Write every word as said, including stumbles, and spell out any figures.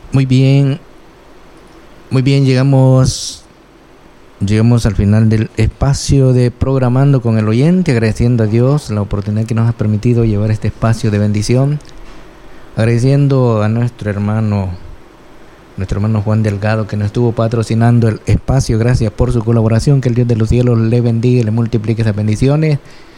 Muy bien, muy bien, llegamos, llegamos al final del espacio de Programando con el Oyente, agradeciendo a Dios la oportunidad que nos ha permitido llevar este espacio de bendición, agradeciendo a nuestro hermano, nuestro hermano Juan Delgado, que nos estuvo patrocinando el espacio. Gracias por su colaboración, que el Dios de los cielos le bendiga y le multiplique esas bendiciones.